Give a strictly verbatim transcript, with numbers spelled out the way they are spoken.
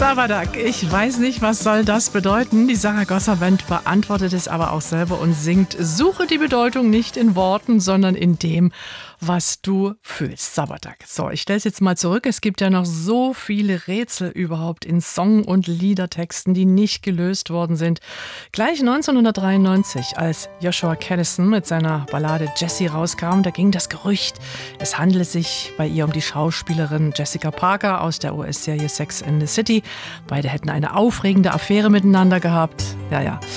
Sabbathak, ich weiß nicht, was soll das bedeuten. Die Saragossa Band beantwortet es aber auch selber und singt: Suche die Bedeutung nicht in Worten, sondern in dem, was du fühlst. Sabbathak. So, ich stelle es jetzt mal zurück. Es gibt ja noch so viele Rätsel überhaupt in Song- und Liedertexten, die nicht gelöst worden sind. Gleich neunzehnhundertdreiundneunzig, als Joshua Kadison mit seiner Ballade Jessie rauskam, da ging das Gerücht, es handele sich bei ihr um die Schauspielerin Jessica Parker aus der U S-Serie Sex and the City. Beide hätten eine aufregende Affäre miteinander gehabt. Ja, ja.